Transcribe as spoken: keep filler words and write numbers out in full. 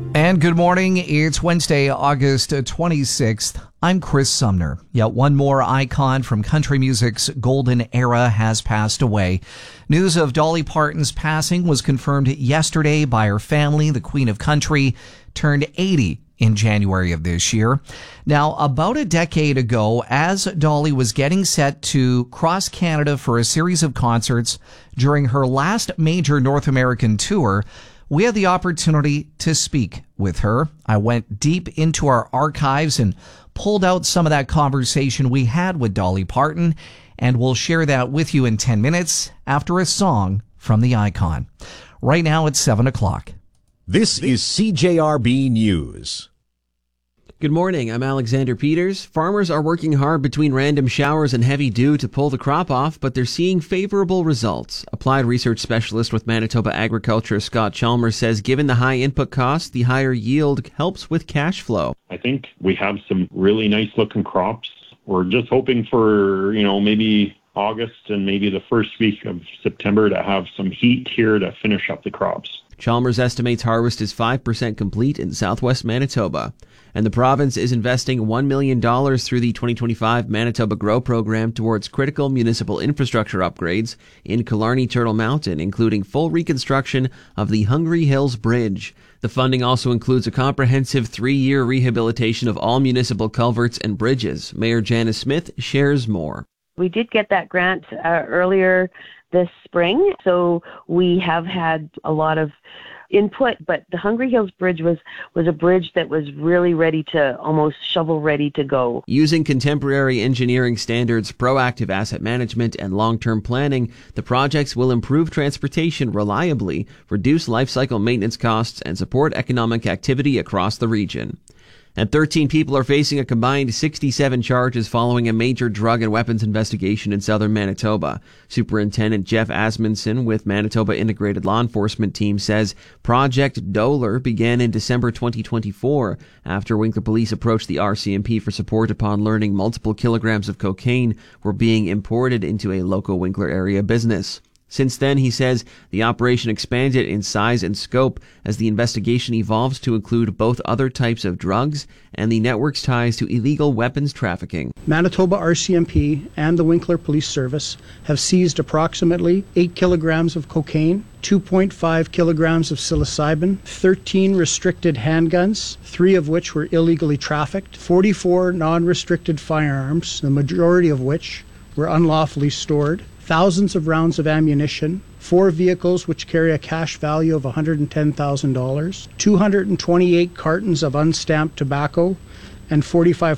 And good morning. It's Wednesday, August twenty-sixth. I'm Chris Sumner. Yet one more icon from country music's golden era has passed away. News of Dolly Parton's passing was confirmed yesterday by her family. The Queen of Country turned eighty in January of this year. Now, about a decade ago, as Dolly was getting set to cross Canada for a series of concerts during her last major North American tour, we had the opportunity to speak with her. I went deep into our archives and pulled out some of that conversation we had with Dolly Parton, and we'll share that with you in ten minutes after a song from the icon. Right now it's seven o'clock. This is C J R B News. Good morning, I'm Alexander Peters. Farmers are working hard between random showers and heavy dew to pull the crop off, but they're seeing favorable results. Applied research specialist with Manitoba Agriculture, Scott Chalmers, says given the high input costs, the higher yield helps with cash flow. I think we have some really nice looking crops. We're just hoping for, you know, maybe August and maybe the first week of September to have some heat here to finish up the crops. Chalmers estimates harvest is five percent complete in southwest Manitoba. And the province is investing one million dollars through the twenty twenty-five Manitoba Grow program towards critical municipal infrastructure upgrades in Killarney Turtle Mountain, including full reconstruction of the Hungry Hills Bridge. The funding also includes a comprehensive three-year rehabilitation of all municipal culverts and bridges. Mayor Janice Smith shares more. We did get that grant uh, earlier this spring, so we have had a lot of input, but the Hungry Hills Bridge was, was a bridge that was really ready to, almost shovel ready to go. Using contemporary engineering standards, proactive asset management, and long-term planning, the projects will improve transportation reliably, reduce life cycle maintenance costs, and support economic activity across the region. And thirteen people are facing a combined sixty-seven charges following a major drug and weapons investigation in southern Manitoba. Superintendent Jeff Asmundson with Manitoba Integrated Law Enforcement Team says Project Doler began in December twenty twenty-four after Winkler Police approached the R C M P for support upon learning multiple kilograms of cocaine were being imported into a local Winkler area business. Since then, he says, the operation expanded in size and scope as the investigation evolves to include both other types of drugs and the network's ties to illegal weapons trafficking. Manitoba R C M P and the Winkler Police Service have seized approximately eight kilograms of cocaine, two point five kilograms of psilocybin, thirteen restricted handguns, three of which were illegally trafficked, forty-four non-restricted firearms, the majority of which were unlawfully stored, thousands of rounds of ammunition, four vehicles which carry a cash value of one hundred ten thousand dollars, two hundred twenty-eight cartons of unstamped tobacco, and forty-five